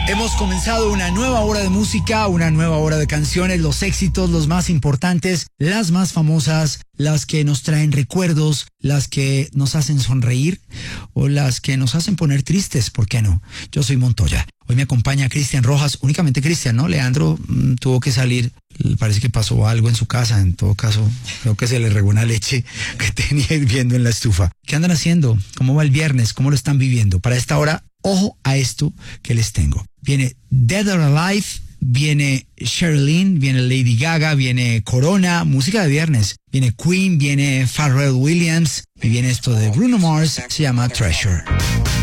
Hemos comenzado una nueva hora de música, una nueva hora de canciones, los éxitos, los más importantes, las más famosas, las que nos traen recuerdos, las que nos hacen sonreír o las que nos hacen poner tristes, ¿por qué no? Yo soy Montoya. Hoy me acompaña Cristian Rojas, únicamente Cristian, ¿no? Leandro tuvo que salir, parece que pasó algo en su casa, en todo caso, creo que se le regó una leche que tenía hirviendo en la estufa. ¿Qué andan haciendo? ¿Cómo va el viernes? ¿Cómo lo están viviendo? Para esta hora, ojo a esto que les tengo. Viene Dead or Alive, viene Sherilyn, viene Lady Gaga, viene Corona, música de viernes. Viene Queen, viene Pharrell Williams y viene esto de Bruno Mars, se llama Treasure.